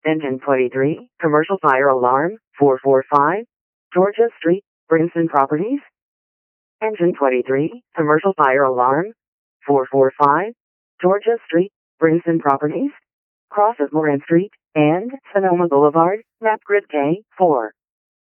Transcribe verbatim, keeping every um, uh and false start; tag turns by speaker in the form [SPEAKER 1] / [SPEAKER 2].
[SPEAKER 1] Engine twenty-three, commercial fire alarm, four four five, Georgia Street, Brinson Properties. Engine twenty-three, commercial fire alarm, four four five, Georgia Street, Brinson Properties. Cross of Moran Street and Sonoma Boulevard, map grid K four.